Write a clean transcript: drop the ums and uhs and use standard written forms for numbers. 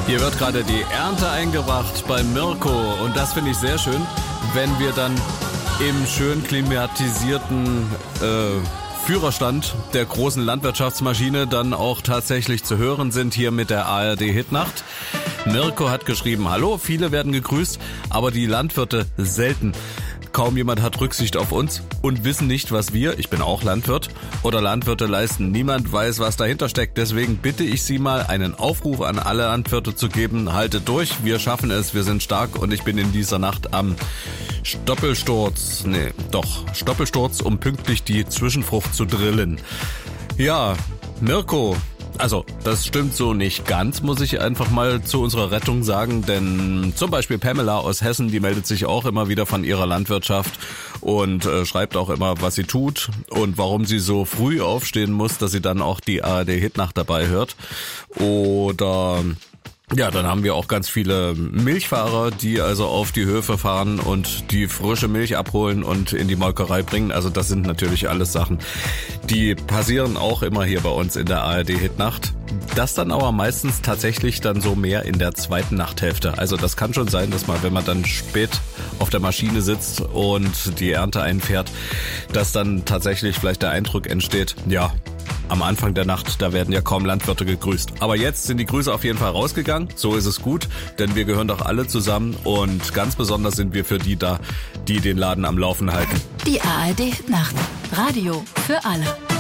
Hier wird gerade die Ernte eingebracht bei Mirko und das finde ich sehr schön, wenn wir dann im schön klimatisierten Führerstand der großen Landwirtschaftsmaschine dann auch tatsächlich zu hören sind hier mit der ARD Hitnacht. Mirko hat geschrieben, hallo, viele werden gegrüßt, aber die Landwirte selten. Kaum jemand hat Rücksicht auf uns und wissen nicht, was wir, ich bin auch Landwirt, oder Landwirte leisten. Niemand weiß, was dahinter steckt. Deswegen bitte ich Sie mal, einen Aufruf an alle Landwirte zu geben. Haltet durch, wir schaffen es, wir sind stark und ich bin in dieser Nacht am Stoppelsturz, um pünktlich die Zwischenfrucht zu drillen. Ja, Mirko, also das stimmt so nicht ganz, muss ich einfach mal zu unserer Rettung sagen, denn zum Beispiel Pamela aus Hessen, die meldet sich auch immer wieder von ihrer Landwirtschaft und schreibt auch immer, was sie tut und warum sie so früh aufstehen muss, dass sie dann auch die ARD Hitnacht dabei hört. Oder ja, dann haben wir auch ganz viele Milchfahrer, die also auf die Höfe fahren und die frische Milch abholen und in die Molkerei bringen. Also das sind natürlich alles Sachen, die passieren auch immer hier bei uns in der ARD Hitnacht. Das dann aber meistens tatsächlich dann so mehr in der zweiten Nachthälfte. Also das kann schon sein, dass man, wenn man dann spät auf der Maschine sitzt und die Ernte einfährt, dass dann tatsächlich vielleicht der Eindruck entsteht, ja, am Anfang der Nacht, da werden ja kaum Landwirte gegrüßt. Aber jetzt sind die Grüße auf jeden Fall rausgegangen. So ist es gut, denn wir gehören doch alle zusammen und ganz besonders sind wir für die da, die den Laden am Laufen halten. Die ARD Nacht. Radio für alle.